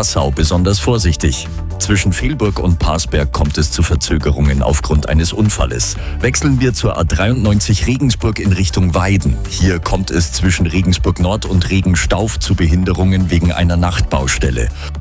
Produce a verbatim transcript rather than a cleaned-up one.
Passau besonders vorsichtig. Zwischen Velburg und Parsberg kommt es zu Verzögerungen aufgrund eines Unfalles. Wechseln wir zur A dreiundneunzig Regensburg in Richtung Weiden. Hier kommt es zwischen Regensburg Nord und Regenstauf zu Behinderungen wegen einer Nachtbaustelle.